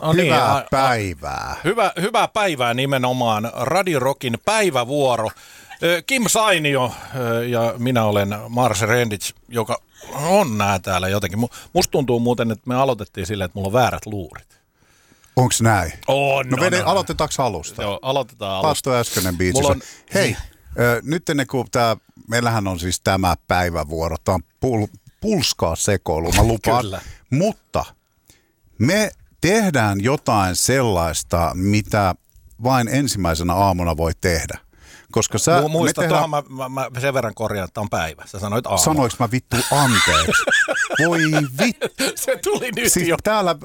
No Hyvää niin, päivää. Hyvää päivää nimenomaan. Radio Rockin päivävuoro. Kim Sainio ja minä olen Mars Rendits, joka on täällä jotenkin. Musta tuntuu muuten, että me aloitettiin silleen, että mulla on väärät luurit. Onks näin? On. Aloitetaanko alusta? Joo, aloitetaan alusta. Taas tuo äskeinen biisi. Hei, nyt ennen kuin meillähän on siis tämä päivävuoro. Tämä on pulskaa sekoilu, mä lupaan. Kyllä. Mutta me tehdään jotain sellaista, mitä vain ensimmäisenä aamuna voi tehdä. Koska Muista, tuohon mä sen verran korjaan, että on päivä. Sä sanoit aamu. Sanoinko mä vittu anteeksi? Voi vittu. Se tuli nyt siis jo. Täällä